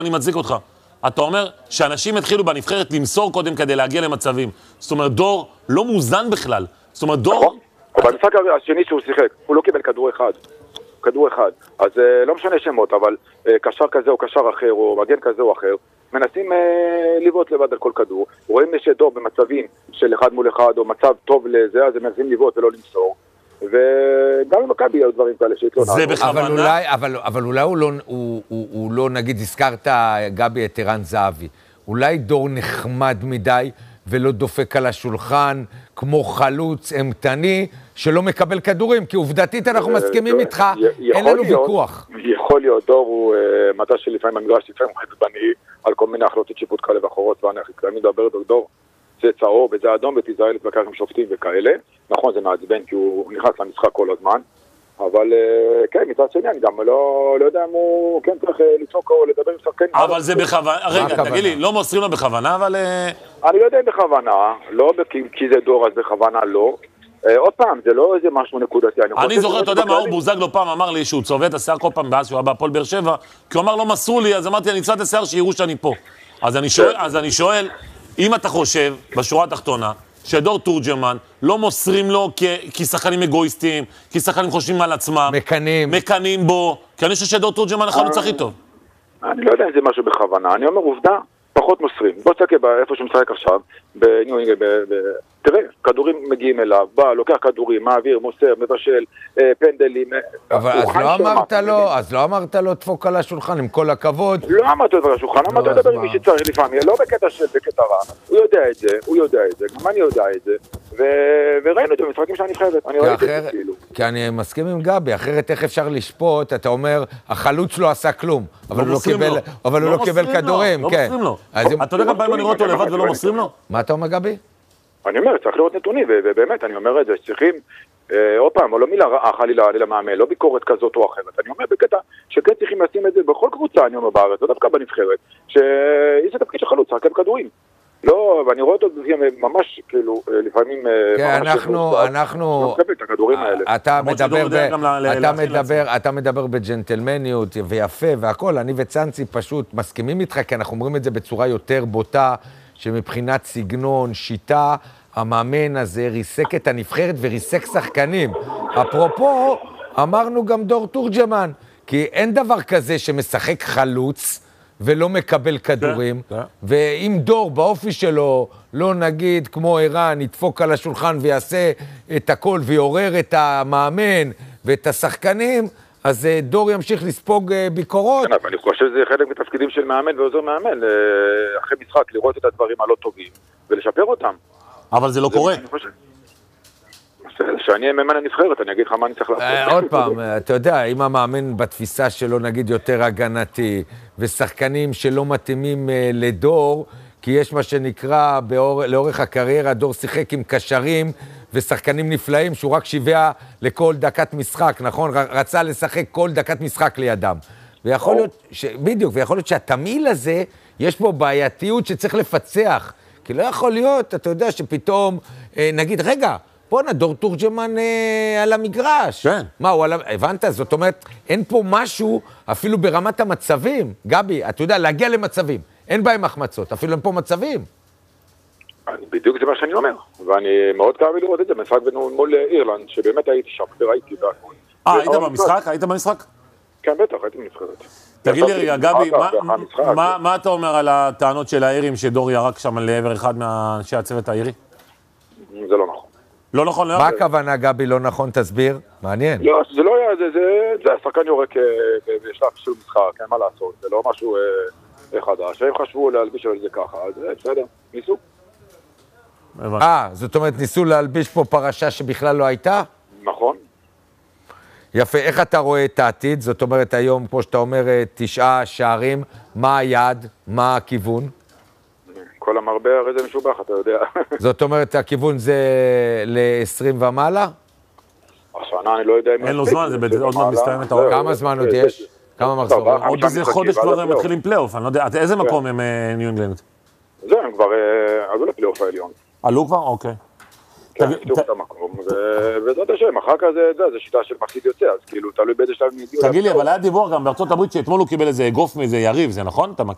אני מצדיק אותך. אתה אומר שאנשים התחילו בנבחרת למסור קודם כדי להגיע למצבים. זאת אומרת, דור לא מוזן בכלל. זאת אומרת, דור... נכון. אבל במשחק השני שהוא שיחק, הוא לא קיבל כדור אחד. כדור אחד. אז לא משנה שמות, אבל קשר כזה או קשר אחר, או מגן כזה או אחר, מנסים לבעוט לבד על כל כדור. רואים שדור במצבים של אחד מול אחד, או מצב טוב לזה, אז הם מנסים לבעוט ולא למסור. וגם במכבי היו דברים כאלה שהתלוננו. זה בכוונה. אבל אולי הוא לא, נגיד, הזכרת גבי את ערן זהבי. אולי דור נחמד מדי ולא דופק על השולחן, כמו חלוץ אמתני, שלא מקבל כדורים, כי עובדתית אנחנו מסכימים איתך, אין לנו ויכוח. יכול להיות, דור הוא מדע שלפעמים המגרש, לפעמים הוא חצבני, על כל מיני החלטות שיפוט כאלה ואחרות, ואני מדבר דור, זה צהוב, וזה אדום, ותיזהר להתווכח עם שופטים וכאלה. נכון, זה מעצבן, כי הוא נכנס למשחק כל הזמן, אבל כן, מצד שני, אני גם לא יודע אם הוא כן צריך לצעוק או לדבר עם שחקנים. אבל זה בכוונה, רגע, תגיד לי, לא מוסרים לו בכוונה, אבל... אני לא יודע אם בכוונה, לא כי זה דור, אז בכוונה לא. עוד פעם, זה לא איזה משהו נקודתי. אני זוכר, אתה יודע, מאור בוזגלו פעם אמר לי שהוא צובע את השיער כל פעם באז שהוא היה בהפועל באר שבע, כי הוא אמר, לא מסרו לי, אז אמרתי, אני צובע את השיער שיראו שאני פה. אז אני שואל, אם אתה חושב, בשורה התחתונה, שדור תורג'מן לא מוסרים לו כי שחקנים אגואיסטים, כי שחקנים חושבים על עצמם, מקנים בו, כי אני חושב שדור תורג'מן החלוץ הכי טוב. אני לא יודע אם זה משהו בכוונה, אני אומר עובדה, פחות מוסרים. בוא תסתכל איפה שהוא משחק עכשיו, תראה, כדורים מגיעים אליו, בא, לוקח כדורים, מעביר, מוסר, מבשל, פנדלים. אבל אז לא אמרת לו דפוק על השולחן, עם כל הכבוד. לא אמרת לו על השולחן, אמרת לדבר עם מי שצריך לפעמים, לא בקטע של, בקטע רע. הוא יודע את זה, גם אני יודע את זה, וראינו את זה במשחקים שאני חייבת, אני ראיתי את זה כאילו. כי אני מסכים עם גבי, אחרת איך אפשר לשפוט, אתה אומר, החלוץ לא עשה כלום, אבל הוא לא קיבל כדורים, כן. לא מוסרים לו. אתה יודע גם פעמים אני רואה אותו לבד ולא מוסרים לו? מה אתה אומר, גבי? אני אומר, צריך לראות נתונים, ובאמת, אני אומר את זה, צריכים, עוד פעם, לא מילה רעה חלילה למאמן, לא ביקורת כזאת או אחרת, אני אומר בקטע שכן צריכים לשים את זה בכל קבוצה, אני אומר בארץ, לא דווקא בנבחרת, שיש את תפקיד של חלוץ, רכב כדורים. לא, ואני רואה אותו ממש, כאילו, לפעמים... כן, אנחנו... את הכדורים האלה. אתה מדבר בג'נטלמניות ויפה והכל, אני וצאנצי פשוט מסכימים איתך, כי אנחנו אומרים את זה בצורה יותר בוטה, שמבחינת סגנון, שיטה, המאמן הזה ריסק את הנבחרת וריסק שחקנים. אפרופו, אמרנו גם דור תורג'מן, כי אין דבר כזה שמשחק חלוץ ולא מקבל כדורים, ואם דור באופי שלו, לא נגיד כמו ערן, ידפוק על השולחן ויעשה את הכל ויעורר את המאמן ואת השחקנים, אז דור ימשיך לספוג ביקורות. כן, אבל אני חושב שזה חלק מתפקידים של מאמן ועוזר מאמן, אחרי משחק, לראות את הדברים הלא טובים ולשפר אותם. אבל זה לא קורה. שאני אהיה מאמן הנבחרת, אני אגיד לך מה אני צריך לעשות. עוד פעם, אתה יודע, אם המאמן בתפיסה שלו נגיד יותר הגנתי, ושחקנים שלא מתאימים לדור, כי יש מה שנקרא לאורך הקריירה, דור שיחק עם קשרים ושחקנים נפלאים, שהוא רק שיווה לכל דקת משחק, נכון? רצה לשחק כל דקת משחק לידם. ויכול להיות, בדיוק, ויכול להיות שהתמיל הזה, יש פה בעייתיות שצריך לפצח. כי לא יכול להיות, אתה יודע, שפתאום, נגיד, רגע, פה דור תורג'מן על המגרש. כן. מה, הוא על... הבנת? זאת אומרת, אין פה משהו, אפילו ברמת המצבים. גבי, אתה יודע, להגיע למצבים. אין בהם החמצות, אפילו אין פה מצבים. בדיוק זה מה שאני אומר. ואני מאוד כאב לראות את זה, משחק מול אירלנד, שבאמת הייתי שם, וראיתי והכל. היית במשחק? היית במשחק? כן, בטח, הייתי בנבחרת. תגיד לי רגע, גבי, מה אתה אומר על הטענות של האירים שדור ירק שם לעבר אחד מאנשי הצוות האירי? זה לא נכון. לא נכון? מה הכוונה, גבי, לא נכון? תסביר. מעניין. לא, זה לא היה, זה השחקן יורק בשלב של משחק, אין מה לעשות, זה לא משהו חדש. הם חשבו להלביש על זה ככה, אז בסדר, ניסו. זאת אומרת, ניסו להלביש פה פרשה שבכלל לא הייתה? נכון. יפה, איך אתה רואה את העתיד? זאת אומרת, היום, כמו שאתה אומר, 9 שערים, מה היעד? מה הכיוון? כל המרבה הרי זה משובח, אתה יודע. זאת אומרת, הכיוון זה ל-20 ומעלה? השנה אני לא יודע אם... אין לו זמן, זה עוד מעט מסתיים את העולם. כמה זמן עוד יש? כמה מחזורים? עוד איזה חודש כבר מתחילים פלייאוף, אני לא יודע, איזה מקום הם ניו אינגלנד? זה, הם כבר עלו לפלייאוף העליון. עלו כבר? אוקיי. כן, שוב את המקום, וזאת השם, אחר כך זה שיטה של מחסיד יוצא, אז כאילו, תלוי באיזה שלב נגיעו. תגיד לי, אבל היה דיווח גם בארצות הברית שאתמול הוא קיבל איזה אגרוף מאיזה יריב, זה נכון? אתה מכיר?